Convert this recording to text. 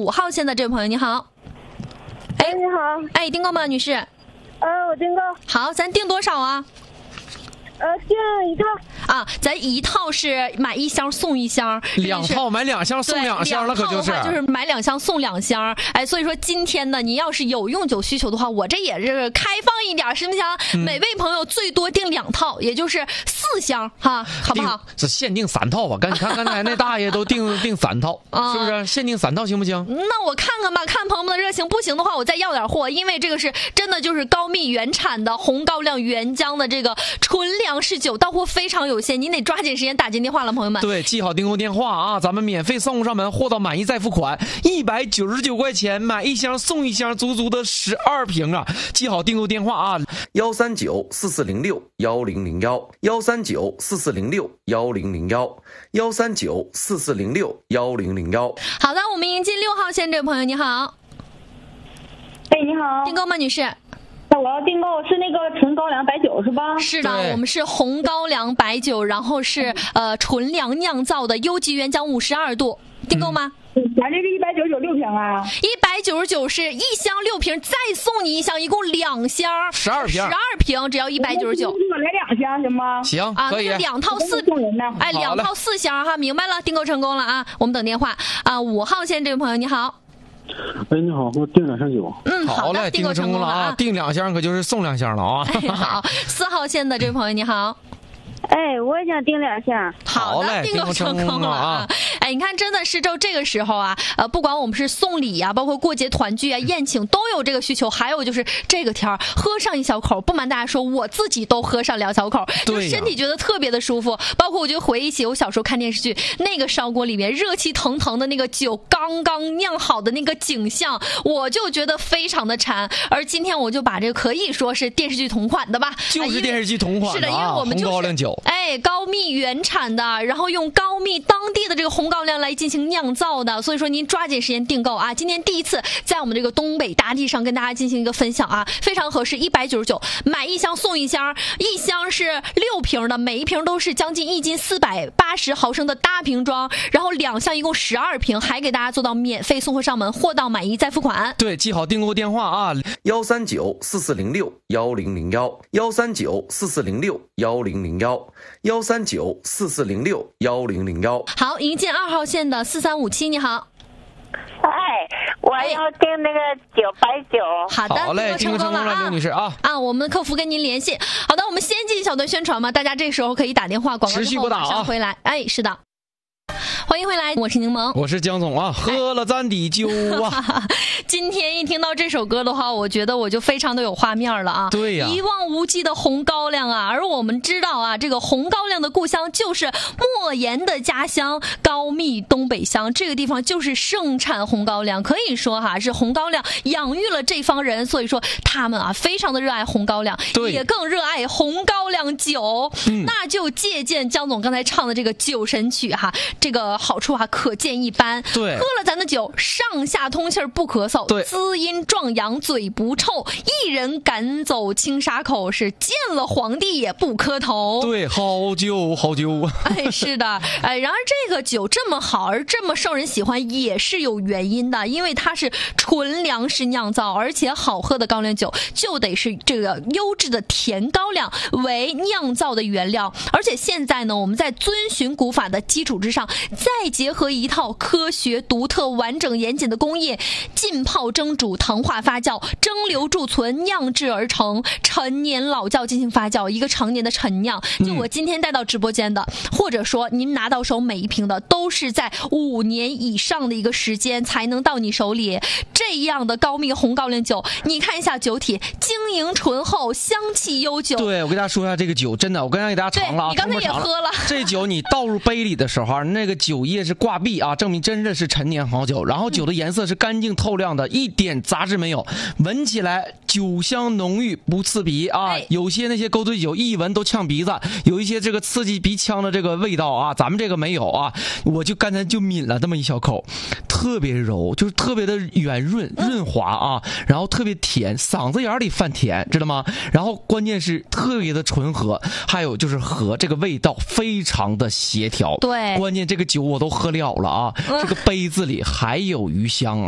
5号线的这位朋友，你好。 哎，你好。 哎，订购吗，女士？ 我订购。 好，咱订多少啊？ 订1套啊，咱1套是买1箱送1箱 ，2套买2箱送2箱了，可就是买2箱送2箱。哎，所以说今天呢，你要是有用酒需求的话，我这也是开放一点，行不行？每位朋友最多订2套，也就是4箱哈，好不好？ 这限定3套吧，你看刚才那大爷都订3套，是不是？限定3套行不行？ 那我看看吧，看朋友们的热情，不行的话我再要点货，因为这个是真的就是高密原产的红高粱原浆的这个纯粮食酒，到货非常有限，您得抓紧时间打进电话了，朋友们。 对，记好订购电话啊，咱们免费送上门，货到满意再付款，199块钱买1箱送1箱，足足的12瓶啊！记好订购电话啊，13944061001，13944061001，13944061001。 好的，我们迎接6号线这位朋友，你好。 哎，你好。 订购吗，女士？ 我要订购是那个纯高粱白酒是吧？ 是的，我们是红高粱白酒，然后是纯粮酿造的优级原浆52度，订购吗？ 咱这是199 6瓶啊 ，199是1箱6瓶，再送你1箱，一共2箱 ，12 瓶，只要199。 我来2箱行吗？ 行， 啊， 可以。 那2套4，哎，2套4箱哈，明白了，订购成功了啊！我们等电话啊，5号线这位朋友你好。 哎，你好，我订2箱酒。 好的， 订购成功了啊！订2箱可就是送2箱了啊！ 好，4号线的这位朋友你好。 哎，我也想订2箱。 好的，订购成功了啊！哎，你看，真的是这个时候啊，不管我们是送礼啊，包括过节团聚啊、宴请，都有这个需求。还有就是这个天儿，喝上1小口，不瞒大家说，我自己都喝上2小口，就身体觉得特别的舒服。包括我就回忆起我小时候看电视剧，那个烧锅里面热气腾腾的那个酒刚刚酿好的那个景象，我就觉得非常的馋。而今天我就把这个可以说是电视剧同款的吧， 就是电视剧同款的， 是的，因为我们就是红高粱酒。 哎，高密原产的，然后用高密当地的这个红高粱来进行酿造的，所以说您抓紧时间订购啊！今天第一次在我们这个东北大地上跟大家进行一个分享啊，非常合适，199买1箱送1箱，1箱是6瓶的，每一瓶都是将近1斤480毫升的大瓶装，然后2箱一共12瓶，还给大家做到免费送货上门，货到满意再付款。 对，记好订购电话啊 ，13944061001，13944061001，13944061001。 好，迎接2号线的4357，你好。 哎，我要订那个白酒。 好的， 好嘞，订购成功了，刘女士啊。 我们客服跟您联系。好的，我们先进小段宣传嘛，大家这时候可以打电话，广告之后马上回来。哎，是的。欢迎回来，我是柠檬， 我是江总啊，喝了咱的酒啊。 今天一听到这首歌的话，我觉得我就非常的有画面了啊。 对呀， 一望无际的红高粱啊，而我们知道啊，这个红高粱的故乡就是莫言的家乡高密东北乡，这个地方就是盛产红高粱，可以说哈是红高粱养育了这方人，所以说他们啊非常的热爱红高粱，也更热爱红高粱酒。那就借鉴江总刚才唱的这个酒神曲哈。这个好处啊可见一斑， 对， 喝了咱的酒上下通气儿不咳嗽， 对， 滋阴壮阳嘴不臭，一人赶走青沙口，是见了皇帝也不磕头。 对，好酒好酒。 哎，是的，哎，然而这个酒这么好而这么受人喜欢也是有原因的，因为它是纯粮食酿造，而且好喝的高粱酒就得是这个优质的甜高粱为酿造的原料，而且现在呢我们在遵循古法的基础之上，再结合一套科学独特完整严谨的工艺，浸泡蒸煮糖化发酵蒸馏贮存酿制而成，陈年老窖进行发酵，一个常年的陈酿，就我今天带到直播间的，或者说您拿到手每一瓶的都是在5年以上的一个时间才能到你手里，这样的高密红高粱酒，你看一下酒体晶莹醇厚，香气悠久。 对，我跟大家说一下这个酒，真的我刚才给大家尝了啊， 你刚才也喝了。 这酒你倒入杯里的时候，那个酒液是挂壁啊，证明真的是陈年好酒。然后酒的颜色是干净透亮的，一点杂质没有，闻起来酒香浓郁不刺鼻啊。有些那些勾兑酒一闻都呛鼻子，有一些这个刺激鼻腔的这个味道啊，咱们这个没有啊。我就刚才就抿了这么一小口，特别柔，就是特别的圆润润滑啊，然后特别甜，嗓子眼里泛甜，知道吗？然后关键是特别的醇和，还有就是和这个味道非常的协调。 对， 关键这个酒我都喝了啊，这个杯子里还有余香啊。